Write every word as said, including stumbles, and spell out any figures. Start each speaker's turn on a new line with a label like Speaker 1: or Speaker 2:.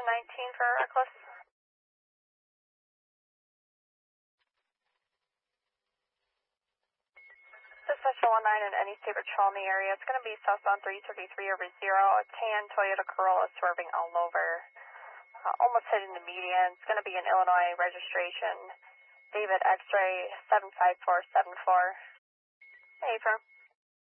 Speaker 1: nineteen for reckless. Dispatcher one nine in any state patrol in the area. It's going to be southbound three thirty-three over zero. A tan Toyota Corolla swerving all over. Uh, almost hitting the median. It's going to be an Illinois registration. David X-ray seven five four seven four. Hey, firm.